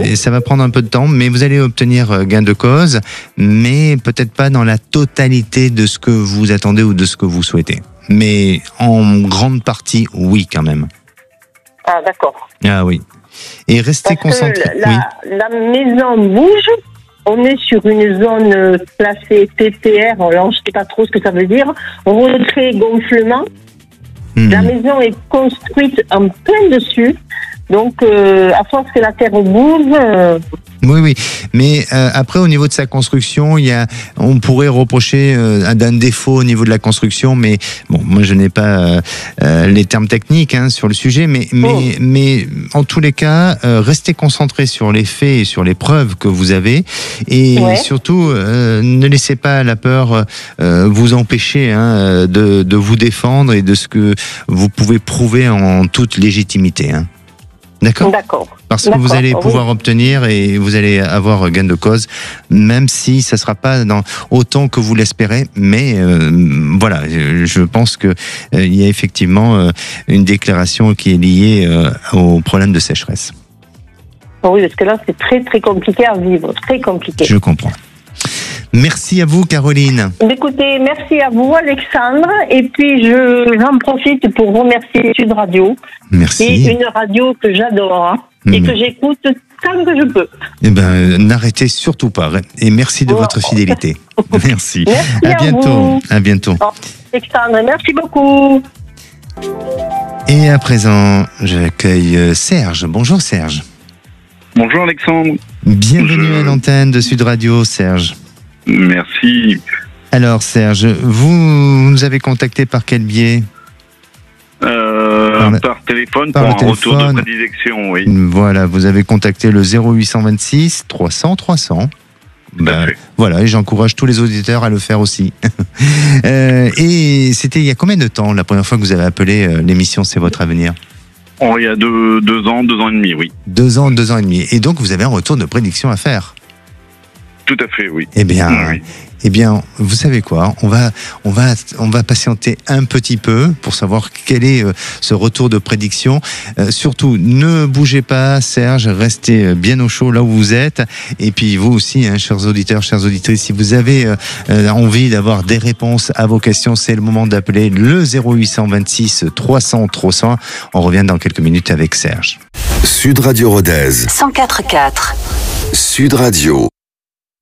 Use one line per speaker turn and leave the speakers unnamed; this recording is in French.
et ça va prendre un peu de temps, mais vous allez obtenir gain de cause, mais peut-être pas dans la totalité de ce que vous attendez ou de ce que vous souhaitez. Mais en grande partie, oui, quand même.
Ah, d'accord.
Ah oui. Et restez concentré.
La maison bouge. On est sur une zone classée PPR. Alors, je ne sais pas trop ce que ça veut dire. Retrait gonflement. La maison est construite en plein dessus. Donc, à force que la terre bouge...
Oui. Mais après, au niveau de sa construction, on pourrait reprocher d'un défaut au niveau de la construction. Mais bon, moi, je n'ai pas les termes techniques sur le sujet. Mais en tous les cas, restez concentrés sur les faits et sur les preuves que vous avez. Et surtout, ne laissez pas la peur vous empêcher de vous défendre et de ce que vous pouvez prouver en toute légitimité. D'accord. Parce que vous allez pouvoir obtenir et vous allez avoir gain de cause, même si ça ne sera pas autant que vous l'espérez. Mais voilà, je pense qu'il y a effectivement une déclaration qui est liée au problème de sécheresse.
Oui, parce que là, c'est très, très compliqué à vivre. Très compliqué.
Je comprends. Merci à vous, Caroline.
Écoutez, merci à vous, Alexandre. Et puis, j'en profite pour remercier Sud Radio.
Merci.
C'est une radio que j'adore et que j'écoute tant que je peux.
Eh ben, n'arrêtez surtout pas. Et merci de votre fidélité. Merci.
Merci
à bientôt.
Vous.
À bientôt.
Alexandre, merci beaucoup.
Et à présent, j'accueille Serge. Bonjour, Serge.
Bonjour, Alexandre.
Bienvenue à l'antenne de Sud Radio, Serge.
Merci.
Alors Serge, vous nous avez contacté par quel biais ?
Par téléphone pour un retour de prédilection, oui.
Voilà, vous avez contacté le 0826 300 300. Voilà, et j'encourage tous les auditeurs à le faire aussi. Et c'était il y a combien de temps la première fois que vous avez appelé l'émission C'est votre avenir ?
Il y a 2 ans, 2 ans et demi, oui.
2 ans, 2 ans et demi. Et donc vous avez un retour de prédiction à faire ?
Tout à fait, oui.
Eh bien, vous savez quoi ? On va patienter un petit peu pour savoir quel est ce retour de prédiction. Surtout, ne bougez pas, Serge, restez bien au chaud là où vous êtes. Et puis vous aussi, chers auditeurs, chères auditrices, si vous avez envie d'avoir des réponses à vos questions, c'est le moment d'appeler le 0826 300 300. On revient dans quelques minutes avec Serge.
Sud Radio Rodez.
104.4.
Sud Radio.